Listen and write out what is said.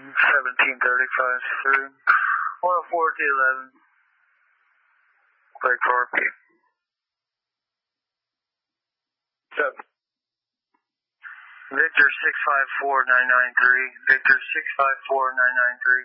1735 104 to 11. Break for RP. 7. Victor 654993. Victor 654993.